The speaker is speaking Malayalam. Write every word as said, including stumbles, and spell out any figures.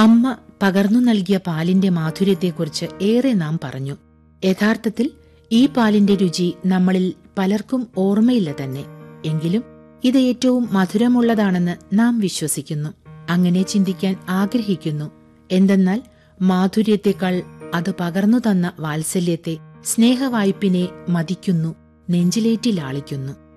അമ്മ പകർന്നു നൽകിയ പാലിന്റെ മാധുര്യത്തെക്കുറിച്ച് ഏറെ നാം പറഞ്ഞു. യഥാർത്ഥത്തിൽ ഈ പാലിന്റെ രുചി നമ്മളിൽ പലർക്കും ഓർമ്മയില്ല തന്നെ. എങ്കിലും ഇത് ഏറ്റവും മധുരമുള്ളതാണെന്ന് നാം വിശ്വസിക്കുന്നു. അങ്ങനെ ചിന്തിക്കാൻ ആഗ്രഹിക്കുന്നു. എന്തെന്നാൽ മാധുര്യത്തെക്കാൾ അത് പകർന്നു തന്ന വാത്സല്യത്തെ, സ്നേഹവായ്പിനെ മതിക്കുന്നു, നെഞ്ചിലേറ്റി ലാളിക്കുന്നു.